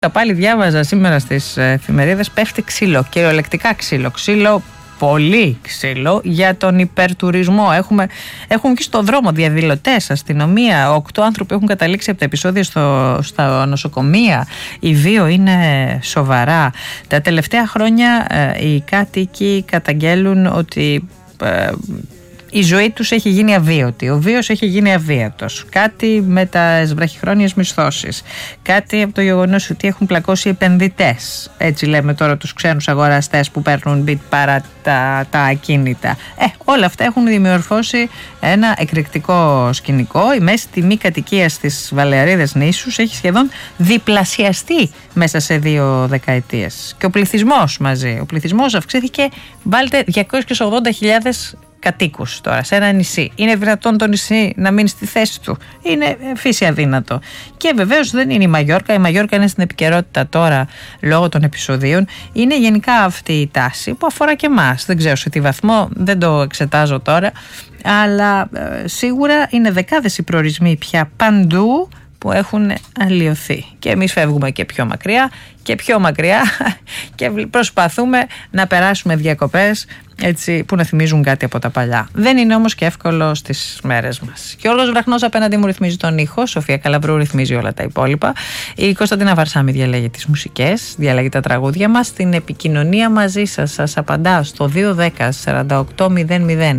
Πάλι διάβαζα σήμερα στις εφημερίδες, πέφτει ξύλο, κυριολεκτικά ξύλο, πολύ ξύλο για τον υπερτουρισμό. Έχουν βγει στο δρόμο διαδηλωτές, αστυνομία, 8 άνθρωποι έχουν καταλήξει από τα επεισόδια στα νοσοκομεία. Οι 2 είναι σοβαρά. Τα τελευταία χρόνια οι κάτοικοι καταγγέλουν ότι η ζωή τους έχει γίνει αβίωτη, ο βίος έχει γίνει αβίωτος. Κάτι με τα βραχυχρόνιες μισθώσεις. Κάτι από το γεγονός ότι έχουν πλακώσει επενδυτές. Έτσι λέμε τώρα τους ξένους αγοραστές που παίρνουν μπιτ παρά τα ακίνητα. Όλα αυτά έχουν δημιουργήσει ένα εκρηκτικό σκηνικό. Η μέση τιμή κατοικίας στις Βαλεαρίδες νήσους έχει σχεδόν διπλασιαστεί μέσα σε 2 δεκαετίες. Και ο πληθυσμός μαζί. Ο πληθυσμός αυξήθηκε, βάλτε 280.000 κατοίκους τώρα σε ένα νησί. Είναι δυνατόν το νησί να μείνει στη θέση του? Είναι φύση αδύνατο. Και βεβαίως δεν είναι η Μαγιόρκα. Η Μαγιόρκα είναι στην επικαιρότητα τώρα λόγω των επεισοδίων. Είναι γενικά αυτή η τάση που αφορά και εμάς. Δεν ξέρω σε τι βαθμό, δεν το εξετάζω τώρα. Αλλά σίγουρα είναι δεκάδες οι προορισμοί πια παντού που έχουν αλλοιωθεί. Και εμείς φεύγουμε και πιο μακριά και προσπαθούμε να περάσουμε διακοπές έτσι, που να θυμίζουν κάτι από τα παλιά. Δεν είναι όμως και εύκολο στις μέρες μας. Και Γιώργος Βραχνός απέναντι μου ρυθμίζει τον ήχο, Σοφία Καλαβρού ρυθμίζει όλα τα υπόλοιπα. Η Κωνσταντίνα Βαρσάμι διαλέγει τις μουσικές, διαλέγει τα τραγούδια μας. Στην επικοινωνία μαζί σας απαντά στο 210 4800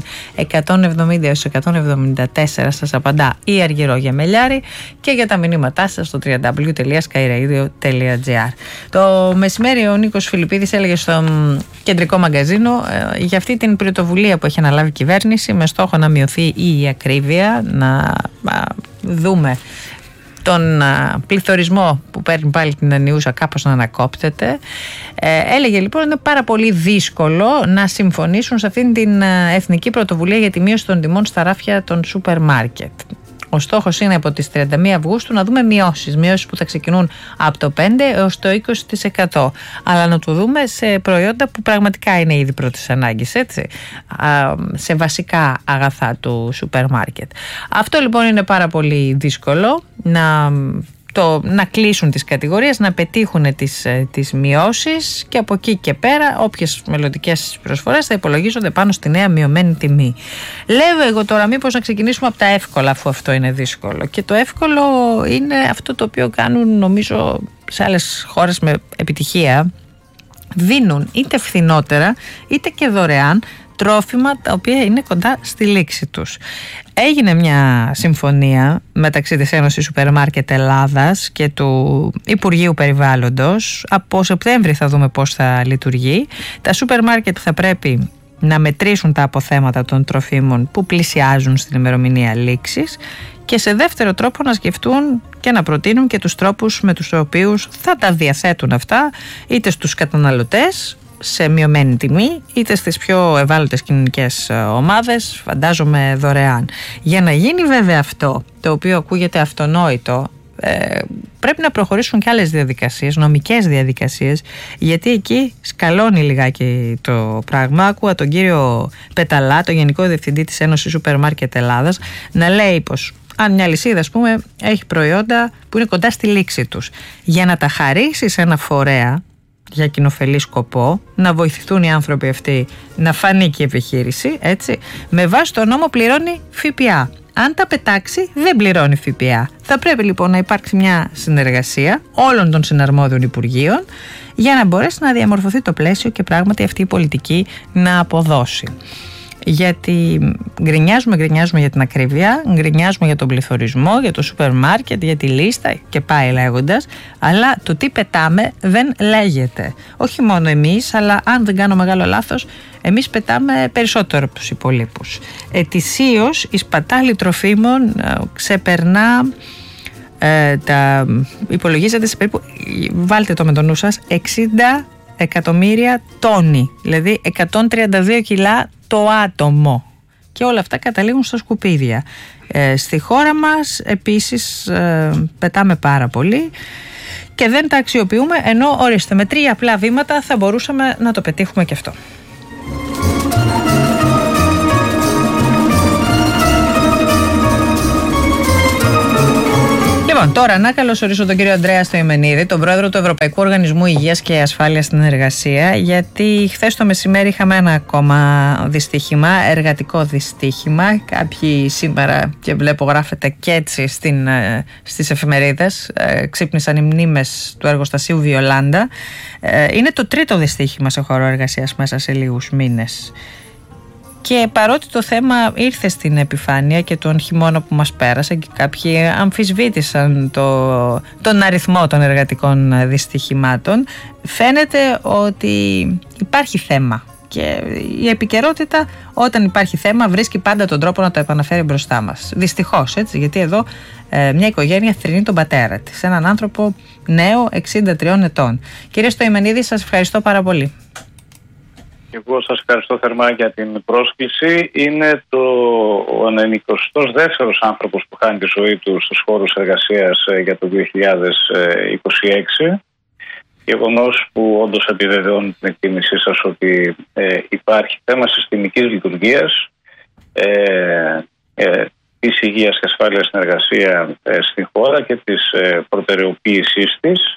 170-174 σας απαντά η Αργυρό Γεμελιάρη, και για τα μηνύματά σας στο www.skyradio.gr. Το μεσημέρι ο Νίκος Φιλιππίδης έλεγε στο κεντρικό μαγκαζίνο για αυτή την πρωτοβουλία που έχει αναλάβει η κυβέρνηση με στόχο να μειωθεί η ακρίβεια, να δούμε τον πληθωρισμό που παίρνει πάλι την ανιούσα κάπως να ανακόπτεται. Έλεγε λοιπόν είναι πάρα πολύ δύσκολο να συμφωνήσουν σε αυτήν την εθνική πρωτοβουλία για τη μείωση των τιμών στα ράφια των σούπερ μάρκετ. Ο στόχος είναι από τις 31 Αυγούστου να δούμε μειώσεις που θα ξεκινούν από το 5% έως το 20%. Αλλά να το δούμε σε προϊόντα που πραγματικά είναι ήδη πρώτης ανάγκης, έτσι, σε βασικά αγαθά του σούπερ μάρκετ. Αυτό λοιπόν είναι πάρα πολύ δύσκολο να κλείσουν τις κατηγορίες, να πετύχουν τις μειώσεις, και από εκεί και πέρα όποιες μελλοντικές προσφορές θα υπολογίζονται πάνω στη νέα μειωμένη τιμή. Λέω εγώ τώρα μήπως να ξεκινήσουμε από τα εύκολα, αφού αυτό είναι δύσκολο, και το εύκολο είναι αυτό το οποίο κάνουν νομίζω σε άλλες χώρες με επιτυχία. Δίνουν είτε φθηνότερα είτε και δωρεάν τρόφιμα τα οποία είναι κοντά στη λήξη τους. Έγινε μια συμφωνία μεταξύ της Ένωσης Σούπερ Μάρκετ Ελλάδας και του Υπουργείου Περιβάλλοντος. Από Σεπτέμβρη θα δούμε πώς θα λειτουργεί. Τα σούπερ μάρκετ θα πρέπει να μετρήσουν τα αποθέματα των τροφίμων που πλησιάζουν στην ημερομηνία λήξης, και σε δεύτερο τρόπο να σκεφτούν και να προτείνουν και τους τρόπους με τους οποίους θα τα διαθέτουν αυτά, είτε στους καταναλωτές σε μειωμένη τιμή, είτε στις πιο ευάλωτες κοινωνικές ομάδες, φαντάζομαι δωρεάν. Για να γίνει βέβαια αυτό, το οποίο ακούγεται αυτονόητο, πρέπει να προχωρήσουν και άλλες διαδικασίες, νομικές διαδικασίες, γιατί εκεί σκαλώνει λιγάκι το πράγμα. Άκουγα τον κύριο Πεταλά, τον Γενικό Διευθυντή της Ένωσης Σούπερ Μάρκετ Ελλάδας, να λέει πως αν μια λυσίδα, ας πούμε, έχει προϊόντα που είναι κοντά στη λήξη τους, για να τα χαρίσει σε ένα φορέα για κοινοφελή σκοπό, να βοηθηθούν οι άνθρωποι αυτοί να φανεί και η επιχείρηση, έτσι, με βάση το νόμο πληρώνει ΦΠΑ. Αν τα πετάξει δεν πληρώνει ΦΠΑ. Θα πρέπει λοιπόν να υπάρξει μια συνεργασία όλων των συναρμόδιων υπουργείων για να μπορέσει να διαμορφωθεί το πλαίσιο και πράγματι αυτή η πολιτική να αποδώσει. Γιατί γκρινιάζουμε για την ακρίβεια, γκρινιάζουμε για τον πληθωρισμό, για το σούπερ μάρκετ, για τη λίστα και πάει λέγοντας, αλλά το τι πετάμε δεν λέγεται. Όχι μόνο εμείς, αλλά αν δεν κάνω μεγάλο λάθος, εμείς πετάμε περισσότερο από τους υπολείπους. Ετησίως η σπατάλη τροφίμων ξεπερνά, υπολογίζεται σε περίπου, βάλτε το με το νου σας, 60 εκατομμύρια τόνοι, δηλαδή 132 κιλά το άτομο, και όλα αυτά καταλήγουν στα σκουπίδια. Στη χώρα μας επίσης πετάμε πάρα πολύ και δεν τα αξιοποιούμε, ενώ ορίστε με 3 απλά βήματα θα μπορούσαμε να το πετύχουμε και αυτό. Λοιπόν, τώρα να καλωσορίσω τον κύριο Ανδρέα Στοημενίδη, τον πρόεδρο του Ευρωπαϊκού Οργανισμού Υγείας και Ασφάλειας στην Εργασία, γιατί χθες το μεσημέρι είχαμε ένα ακόμα δυστύχημα, εργατικό δυστύχημα. Κάποιοι σήμερα, και βλέπω γράφεται και έτσι στις εφημερίδες, ξύπνησαν οι μνήμες του εργοστασίου Βιολάντα. Είναι το τρίτο δυστύχημα σε χώρο εργασίας μέσα σε λίγους μήνες. Και παρότι το θέμα ήρθε στην επιφάνεια και τον χειμώνα που μας πέρασε και κάποιοι αμφισβήτησαν τον αριθμό των εργατικών δυστυχημάτων, φαίνεται ότι υπάρχει θέμα. Και η επικαιρότητα, όταν υπάρχει θέμα, βρίσκει πάντα τον τρόπο να το επαναφέρει μπροστά μας. Δυστυχώς, έτσι, γιατί εδώ μια οικογένεια θρηνεί τον πατέρα της, έναν άνθρωπο νέο 63 ετών. Κύριε Στοημενίδη, σας ευχαριστώ πάρα πολύ. Εγώ σας ευχαριστώ θερμά για την πρόσκληση. Είναι ο 92ος άνθρωπος που χάνει τη ζωή του στους χώρους εργασίας για το 2026. Γεγονός που όντως επιβεβαιώνει την εκτίμησή σας ότι υπάρχει θέμα συστημικής λειτουργίας της υγείας και ασφάλειας στην εργασία στην χώρα και της προτεραιοποίησής της.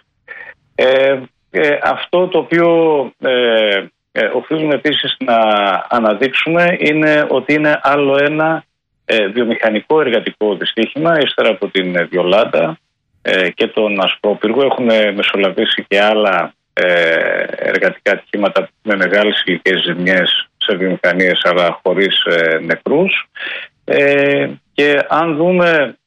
Αυτό το οποίο οφείλουμε επίσης να αναδείξουμε είναι ότι είναι άλλο ένα βιομηχανικό εργατικό δυστύχημα ύστερα από την Βιολάντα και τον Ασπρόπυργο. Έχουν μεσολαβήσει και άλλα εργατικά ατυχήματα με μεγάλες ηλικές ζημιές σε βιομηχανίες αλλά χωρίς νεκρούς. Και αν δούμε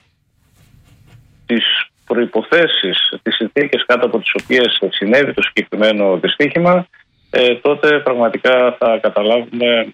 τις προϋποθέσεις, τις συνθήκες κάτω από τις οποίες συνέβη το συγκεκριμένο δυστύχημα, τότε πραγματικά θα καταλάβουμε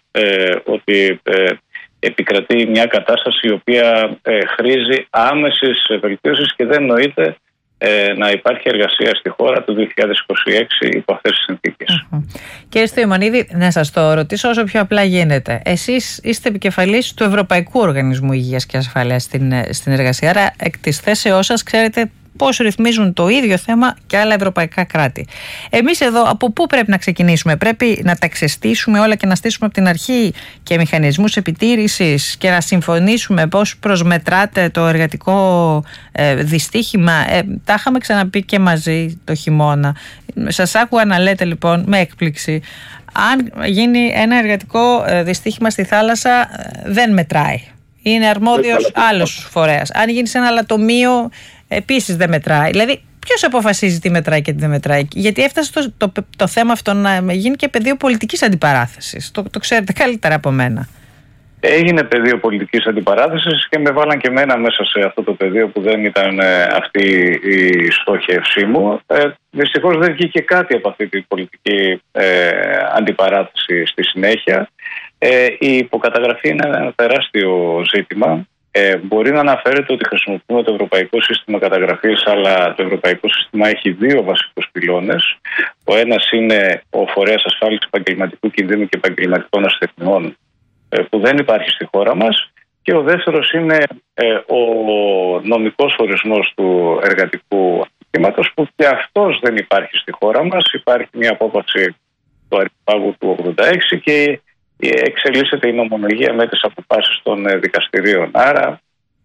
ότι επικρατεί μια κατάσταση η οποία χρήζει άμεσης βελτίωσης και δεν νοείται να υπάρχει εργασία στη χώρα του 2026 υπό αυτές τις συνθήκες. Κύριε Στοημενίδη, να σας το ρωτήσω όσο πιο απλά γίνεται. Εσείς είστε επικεφαλής του Ευρωπαϊκού Οργανισμού Υγείας και Ασφαλείας στην Εργασία, άρα εκ της θέσεώς σας ξέρετε πώς ρυθμίζουν το ίδιο θέμα και άλλα ευρωπαϊκά κράτη. Εμείς εδώ από πού πρέπει να ξεκινήσουμε? Πρέπει να τα ξεστήσουμε όλα και να στήσουμε από την αρχή και μηχανισμούς επιτήρησης και να συμφωνήσουμε πώς προσμετράτε το εργατικό δυστύχημα? Τα είχαμε ξαναπεί και μαζί το χειμώνα. Σας άκουγα να λέτε λοιπόν με έκπληξη, αν γίνει ένα εργατικό δυστύχημα στη θάλασσα δεν μετράει. Είναι αρμόδιος άλλος φορέας. Αν γίνει σε ένα λατομείο επίσης δεν μετράει. Δηλαδή, ποιος αποφασίζει τι μετράει και τι δεν μετράει? Γιατί έφτασε το θέμα αυτό να γίνει και πεδίο πολιτικής αντιπαράθεσης. Το ξέρετε καλύτερα από μένα. Έγινε πεδίο πολιτικής αντιπαράθεσης και με βάλαν και εμένα μέσα σε αυτό το πεδίο που δεν ήταν αυτή η στόχευσή μου. Δυστυχώς δεν βγήκε κάτι από αυτή την πολιτική αντιπαράθεση στη συνέχεια. Η υποκαταγραφή είναι ένα τεράστιο ζήτημα. Μπορεί να αναφέρεται ότι χρησιμοποιούμε το Ευρωπαϊκό Σύστημα Καταγραφής, αλλά το Ευρωπαϊκό Σύστημα έχει δύο βασικούς πυλώνες. Ο ένας είναι ο Φορέας Ασφάλισης Επαγγελματικού Κινδύνου και Επαγγελματικών Ασθενειών, που δεν υπάρχει στη χώρα μας, και ο δεύτερος είναι ο νομικός ορισμός του εργατικού ατυχήματος, που και αυτός δεν υπάρχει στη χώρα μας. Υπάρχει μια απόφαση του Αριπάγου του 1986 και εξελίσσεται η νομολογία με τις αποφάσεις των δικαστηρίων. Άρα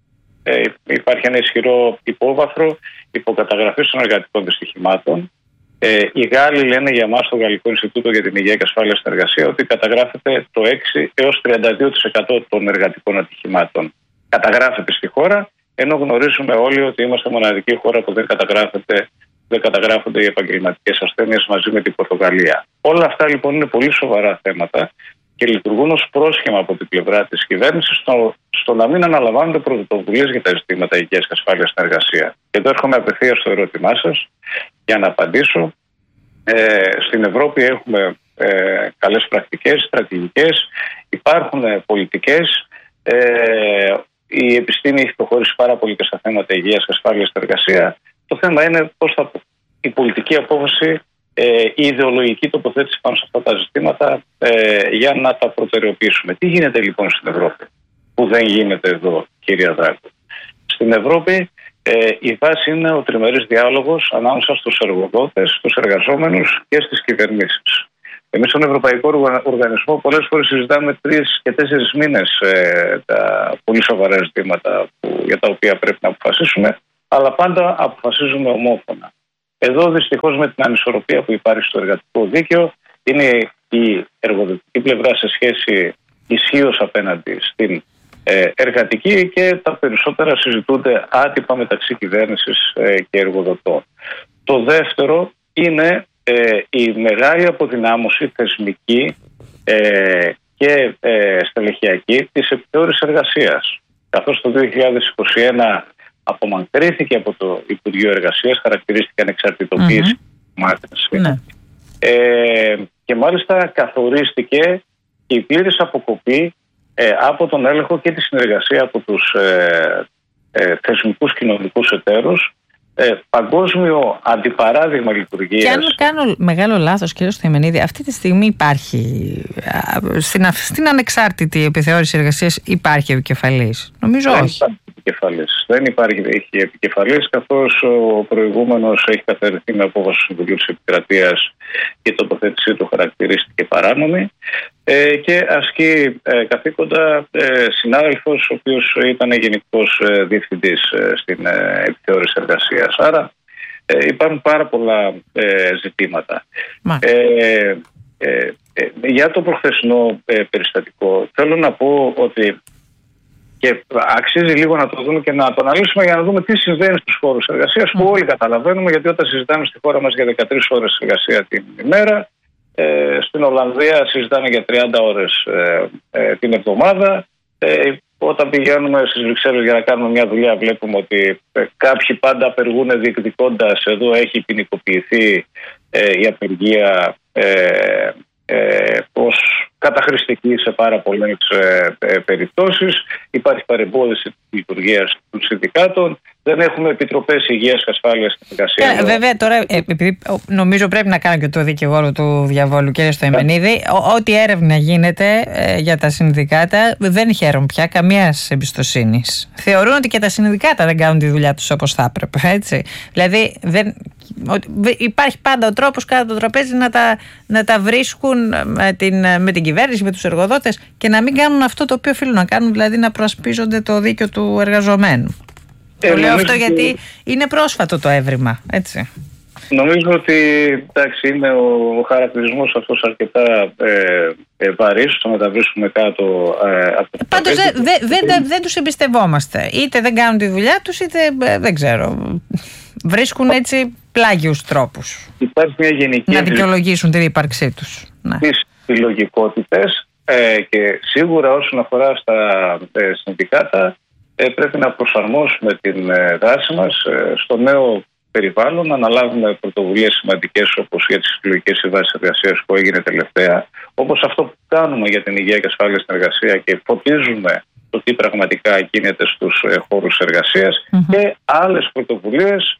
υπάρχει ένα ισχυρό υπόβαθρο υποκαταγραφής των εργατικών δυστυχημάτων. Οι Γάλλοι λένε για μας, το Γαλλικό Ινστιτούτο για την Υγεία και Ασφάλεια στην Εργασία, ότι καταγράφεται το 6 έως 32% των εργατικών ατυχημάτων. Καταγράφεται στη χώρα, ενώ γνωρίζουμε όλοι ότι είμαστε μοναδική χώρα που δεν καταγράφονται οι επαγγελματικές ασθένειες μαζί με την Πορτογαλία. Όλα αυτά λοιπόν είναι πολύ σοβαρά θέματα και λειτουργούν ως πρόσχημα από την πλευρά της κυβέρνησης στο να μην αναλαμβάνονται πρωτοβουλίες για τα ζητήματα υγείας και ασφάλειας στην εργασία. Και εδώ έρχομαι απευθείας στο ερώτημά σας για να απαντήσω. Στην Ευρώπη έχουμε καλές πρακτικές, στρατηγικές, υπάρχουν πολιτικές. Η επιστήμη έχει προχωρήσει πάρα πολύ και στα θέματα υγείας και ασφάλειας στην εργασία. Το θέμα είναι πώς η πολιτική απόφαση, η ιδεολογική τοποθέτηση πάνω σε αυτά τα ζητήματα για να τα προτεραιοποιήσουμε. Τι γίνεται λοιπόν στην Ευρώπη που δεν γίνεται εδώ, κύριε Δράκο? Στην Ευρώπη η βάση είναι ο τριμερής διάλογος ανάμεσα στους εργοδότες, στους εργαζόμενους και στις κυβερνήσεις. Εμείς στον Ευρωπαϊκό Οργανισμό πολλές φορές συζητάμε 3 και 4 μήνες τα πολύ σοβαρά ζητήματα για τα οποία πρέπει να αποφασίσουμε, αλλά πάντα αποφασίζουμε ομόφωνα. Εδώ δυστυχώς με την ανισορροπία που υπάρχει στο εργατικό δίκαιο είναι η εργοδοτική πλευρά σε σχέση ισχύως απέναντι στην εργατική και τα περισσότερα συζητούνται άτυπα μεταξύ κυβέρνησης και εργοδοτών. Το δεύτερο είναι η μεγάλη αποδυνάμωση θεσμική και στελεχειακή της επιθεώρησης εργασίας. Καθώς το 2021 απομακρύνθηκε από το Υπουργείο Εργασίας, χαρακτηρίστηκε ανεξαρτητοποίηση μάθηση. Και μάλιστα καθορίστηκε η πλήρης αποκοπή από τον έλεγχο και τη συνεργασία από τους θεσμικούς κοινωνικούς εταίρους, παγκόσμιο αντιπαράδειγμα λειτουργίας. Και αν κάνω μεγάλο λάθος, κύριε Στοιμενίδη, αυτή τη στιγμή υπάρχει στην ανεξάρτητη επιθεώρηση εργασίας υπάρχει επικεφαλής? Νομίζω όχι. Δεν υπάρχει επικεφαλής, καθώς ο προηγούμενος έχει καθαριστεί με απόφαση του Συμβουλίου της Επικρατείας και η τοποθέτησή του χαρακτηρίστηκε παράνομη και ασκεί καθήκοντα συνάδελφος, ο οποίος ήταν γενικός διευθυντής στην επιθεώρηση εργασίας. Άρα υπάρχουν πάρα πολλά ζητήματα. Για το προχθεσινό περιστατικό θέλω να πω ότι και αξίζει λίγο να το δούμε και να το αναλύσουμε για να δούμε τι συμβαίνει στους χώρους εργασίας που όλοι καταλαβαίνουμε, γιατί όταν συζητάμε στη χώρα μας για 13 ώρες εργασία την ημέρα, στην Ολλανδία συζητάνε για 30 ώρες την εβδομάδα. Όταν πηγαίνουμε στις Βρυξέλλες για να κάνουμε μια δουλειά, βλέπουμε ότι κάποιοι πάντα απεργούν διεκδικώντας. Εδώ έχει ποινικοποιηθεί η απεργία ως καταχρηστική σε πάρα πολλές περιπτώσεις. Υπάρχει παρεμπόδιση της λειτουργίας των συνδικάτων. Δεν έχουμε επιτροπές υγείας και ασφάλειας στην εργασία. Βέβαια, τώρα, επειδή νομίζω πρέπει να κάνω και το δικηγόρο του διαβόλου, κύριε Στοιμενίδη, ό,τι έρευνα γίνεται για τα συνδικάτα δεν χαίρουν πια καμία εμπιστοσύνη. Θεωρούν ότι και τα συνδικάτα δεν κάνουν τη δουλειά τους όπως θα έπρεπε. Έτσι. Δηλαδή, υπάρχει πάντα ο τρόπος κάτω το τραπέζι να τα βρίσκουν με την κυβέρνηση, με τους εργοδότες και να μην κάνουν αυτό το οποίο οφείλουν να κάνουν, δηλαδή να προασπίζονται το δίκαιο του εργαζομένου. Το λέω αυτό γιατί είναι πρόσφατο το έβριμα, έτσι. Νομίζω ότι εντάξει, είναι ο χαρακτηρισμός αυτός αρκετά βαρύς, το να τα βρίσκουμε κάτω από το πάντως δεν τους εμπιστευόμαστε. Είτε δεν κάνουν τη δουλειά τους, είτε δεν ξέρω. Βρίσκουν έτσι πλάγιους τρόπους. Υπάρχει μια γενική να δικαιολογήσουν την ύπαρξή τους. Τις συλλογικότητες και σίγουρα όσον αφορά στα συνδικάτα, πρέπει να προσαρμόσουμε την δράση μας στο νέο περιβάλλον, να αναλάβουμε πρωτοβουλίες σημαντικές όπως για τις συλλογικές συμβάσεις εργασίας που έγινε τελευταία, όπως αυτό που κάνουμε για την υγεία και ασφάλεια στην εργασία και φωτίζουμε το τι πραγματικά γίνεται στους χώρους εργασίας και άλλες πρωτοβουλίες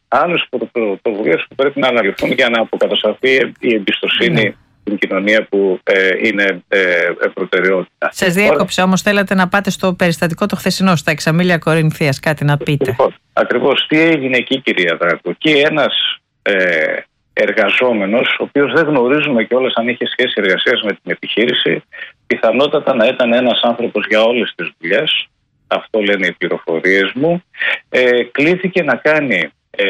που πρέπει να αναλυθούν για να αποκατασταθεί η εμπιστοσύνη στην κοινωνία που είναι προτεραιότητα. Σας διέκοψε όμως, θέλατε να πάτε στο περιστατικό το χθεσινό, στα Εξαμήλια Κορινθίας, κάτι να πείτε. Ακριβώς. Τι έγινε εκεί, κυρία Δράκο? Εκεί ένας εργαζόμενος, ο οποίος δεν γνωρίζουμε κιόλας αν είχε σχέση εργασίας με την επιχείρηση, πιθανότατα να ήταν ένας άνθρωπος για όλες τις δουλειές, αυτό λένε οι πληροφορίες μου, κλήθηκε να κάνει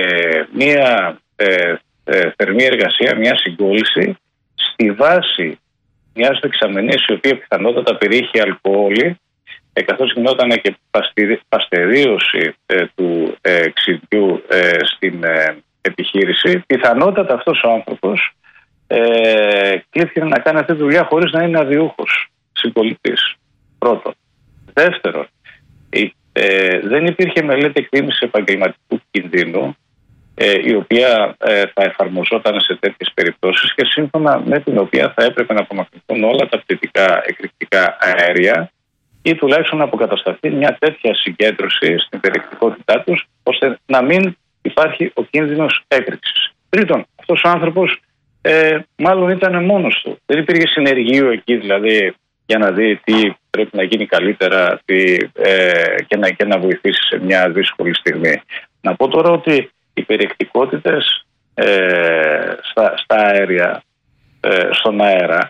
μια θερμή εργασία, μια συγκόλληση στη βάση μιας δεξαμενής η οποία πιθανότατα περιείχε αλκοόλη, καθώς γινόταν και παστερίωση του ξυδιού στην επιχείρηση. Πιθανότατα αυτός ο άνθρωπος κλήθηκε να κάνει αυτή τη δουλειά χωρίς να είναι αδιούχος συγκολητής. Πρώτον. Δεύτερον, δεν υπήρχε μελέτη εκτίμησης επαγγελματικού κινδύνου, η οποία θα εφαρμοζόταν σε τέτοιες περιπτώσεις και σύμφωνα με την οποία θα έπρεπε να απομακρυνθούν όλα τα πτυτικά εκρηκτικά αέρια ή τουλάχιστον να αποκατασταθεί μια τέτοια συγκέντρωση στην περιεκτικότητά τους, ώστε να μην υπάρχει ο κίνδυνος έκρηξης. Τρίτον, αυτός ο άνθρωπος μάλλον ήταν μόνος του. Δεν υπήρχε συνεργείο εκεί, δηλαδή, για να δει τι πρέπει να γίνει καλύτερα και να βοηθήσει σε μια δύσκολη στιγμή. Να πω τώρα ότι οι περιεκτικότητες στα αέρια, στον αέρα,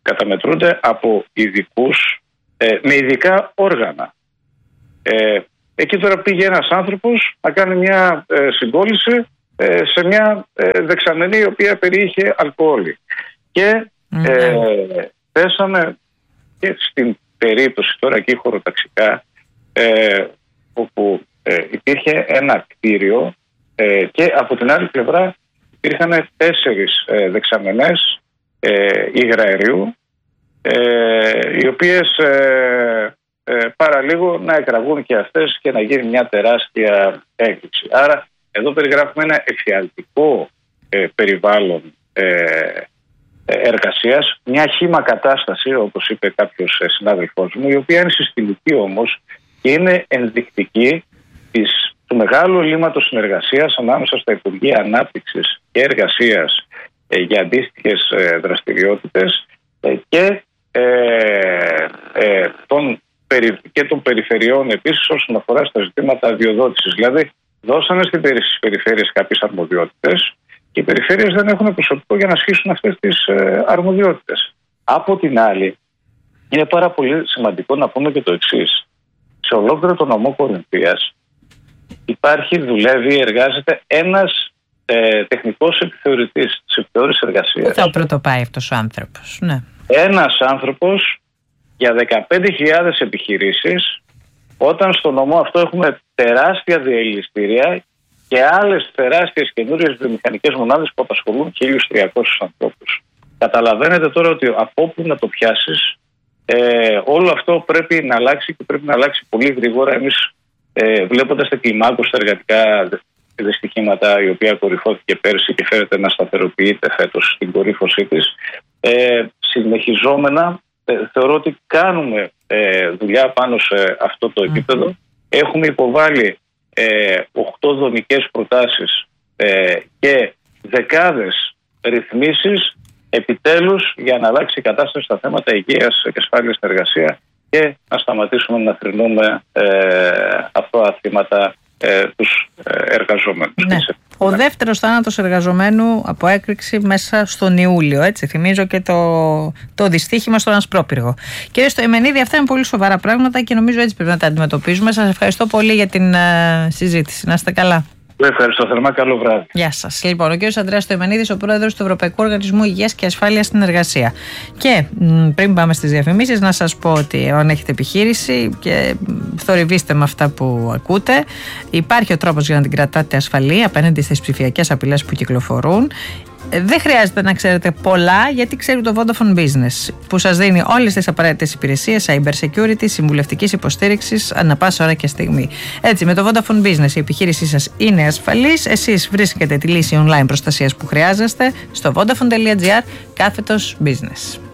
καταμετρούνται από ειδικούς με ειδικά όργανα. Εκεί τώρα πήγε ένας άνθρωπος να κάνει μια συγκόλληση σε μια δεξαμενή η οποία περιείχε αλκοόλη. Και πέσαμε και στην περίπτωση τώρα εκεί χωροταξικά, όπου υπήρχε ένα κτίριο και από την άλλη πλευρά υπήρχαν 4 δεξαμενές υγραερίου, οι οποίες παραλίγο να εκραγούν και αυτές και να γίνει μια τεράστια έκρηξη. Άρα εδώ περιγράφουμε ένα εφιαλτικό περιβάλλον εργασίας, μια χύμα κατάσταση, όπως είπε κάποιος συνάδελφός μου, η οποία είναι συστημική όμως και είναι ενδεικτική του μεγάλου ελλείμματος συνεργασίας ανάμεσα στα Υπουργεία Ανάπτυξης και Εργασίας για αντίστοιχες δραστηριότητες και των περιφερειών επίσης όσον αφορά στα ζητήματα αδειοδότησης. Δηλαδή δώσανε στις περιφέρειες κάποιες αρμοδιότητες και οι περιφέρειες δεν έχουν προσωπικό για να ασχίσουν αυτές τις αρμοδιότητες. Από την άλλη, είναι πάρα πολύ σημαντικό να πούμε και το εξής. Σε ολόκληρο το νομό Κορινθίας δουλεύει, εργάζεται ένας τεχνικός επιθεωρητής της επιθεώρησης εργασίας. Πού θα πρωτοπάει αυτός ο άνθρωπος? Ναι. Ένας άνθρωπος για 15.000 επιχειρήσεις, όταν στο νομό αυτό έχουμε τεράστια διελιστήρια και άλλες τεράστιες καινούριες βιομηχανικές μονάδες που απασχολούν 1.300 ανθρώπους. Καταλαβαίνετε τώρα ότι από όπου να το πιάσεις, όλο αυτό πρέπει να αλλάξει και πρέπει να αλλάξει πολύ γρήγορα. Εμείς βλέποντας τα κλιμάκωση στα εργατικά δυστυχήματα, η οποία κορυφώθηκε πέρσι και φέρεται να σταθεροποιείται φέτος στην κορύφωσή της, συνεχιζόμενα θεωρώ ότι κάνουμε δουλειά πάνω σε αυτό το επίπεδο. Έχουμε υποβάλει 8 δομικές προτάσεις και δεκάδες ρυθμίσεις επιτέλους για να αλλάξει η κατάσταση στα θέματα υγείας και ασφάλειας στην εργασία και να σταματήσουμε να θρηνούμε αθώα θύματα τους εργαζομένους. Ναι. Ο δεύτερος θάνατος εργαζομένου από έκρηξη μέσα στον Ιούλιο, έτσι θυμίζω, και το δυστύχημα στον Ασπρόπυργο. Κύριε Στοημενίδη, αυτά είναι πολύ σοβαρά πράγματα και νομίζω έτσι πρέπει να τα αντιμετωπίζουμε. Σας ευχαριστώ πολύ για την συζήτηση. Να είστε καλά. Ευχαριστώ θερμά. Καλό βράδυ. Γεια σας. Λοιπόν, ο κύριος Ανδρέας Στοημενίδης, ο πρόεδρος του Ευρωπαϊκού Οργανισμού Υγείας και Ασφάλειας στην Εργασία. Και πριν πάμε στις διαφημίσεις, να σας πω ότι αν έχετε επιχείρηση και θορυβήστε με αυτά που ακούτε, υπάρχει ο τρόπος για να την κρατάτε ασφαλή απέναντι στις ψηφιακές απειλές που κυκλοφορούν. Δεν χρειάζεται να ξέρετε πολλά, γιατί ξέρει το Vodafone Business, που σας δίνει όλες τις απαραίτητες υπηρεσίες cyber security, συμβουλευτικής υποστήριξης ανά πάσα ώρα και στιγμή. Έτσι, με το Vodafone Business η επιχείρησή σας είναι ασφαλής. Εσείς βρίσκετε τη λύση online προστασίας που χρειάζεστε στο vodafone.gr/business.